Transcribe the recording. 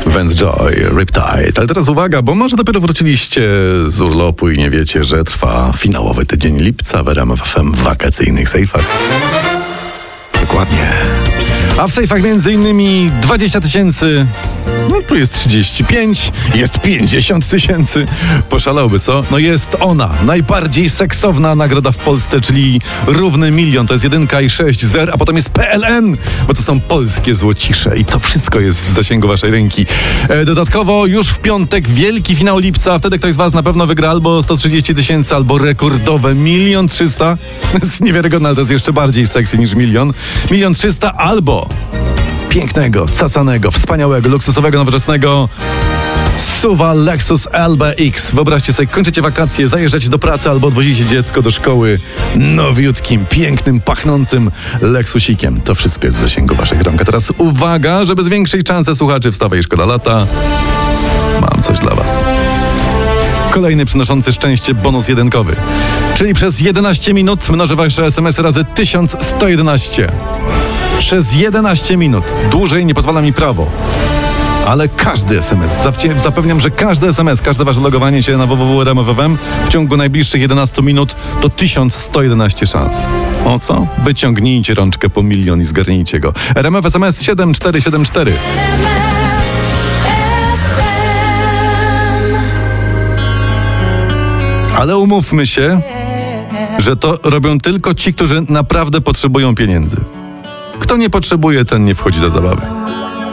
Vance Joy, Riptide. Ale teraz uwaga, bo może dopiero wróciliście z urlopu i nie wiecie, że trwa finałowy tydzień lipca w RMF FM w wakacyjnych sejfach. Dokładnie. A w sejfach między innymi 20 000, no tu jest 35, jest 50 000. Poszalałby, co? No jest ona, najbardziej seksowna nagroda w Polsce, czyli równy 1 000 000. To jest 1 i 6 zer, a potem jest PLN, bo to są polskie złocisze i to wszystko jest w zasięgu waszej ręki. Dodatkowo już w piątek wielki finał lipca, wtedy ktoś z was na pewno wygra albo 130 000, albo rekordowe 1 300 000. To jest niewiarygodne, ale to jest jeszcze bardziej sexy niż 1 000 000. 1 300 000 albo pięknego, cacanego, wspaniałego, luksusowego, nowoczesnego SUV-a Lexus LBX. Wyobraźcie sobie, kończycie wakacje, zajeżdżacie do pracy albo odwozicie dziecko do szkoły nowiutkim, pięknym, pachnącym Lexusikiem. To wszystko jest w zasięgu waszych rąk. A teraz uwaga, żeby zwiększyć szanse słuchaczy Wstawaj, szkoda lata. Mam coś dla was. Kolejny przynoszący szczęście bonus jedynkowy. Czyli przez 11 minut mnożę wasze SMS-y razy 1111. Przez 11 minut. Dłużej nie pozwala mi prawo. Ale każdy SMS, zapewniam, że każdy SMS, każde wasze logowanie się na www.rmf.fm w ciągu najbliższych 11 minut to 1111 szans. O co? Wyciągnijcie rączkę po 1 000 000 i zgarnijcie go. RMF SMS 7474. Ale umówmy się, że to robią tylko ci, którzy naprawdę potrzebują pieniędzy. Kto nie potrzebuje, ten nie wchodzi do zabawy.